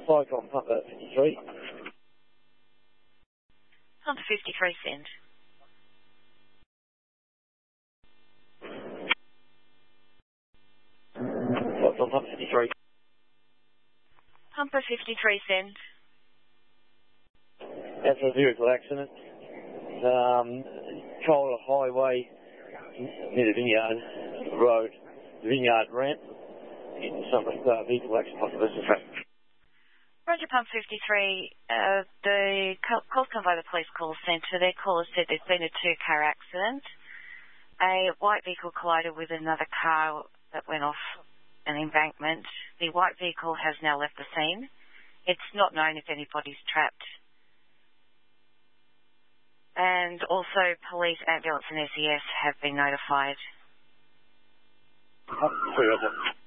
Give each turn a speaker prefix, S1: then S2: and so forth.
S1: Cyclone Pumper 53.
S2: Pumper 53, send.
S1: Cyclone Pumper 53.
S2: Pumper 53, send.
S1: That's a vehicle accident. Cola Highway near the Vineyard Road, Vineyard Ramp. Some vehicle accident on the business track.
S2: Roger, Pump 53. The calls come by the police call centre. Their caller said there's been a two-car accident. A white vehicle collided with another car that went off an embankment. The white vehicle has now left the scene. It's not known if anybody's trapped. And also police, ambulance and SES have been notified.
S1: Roger.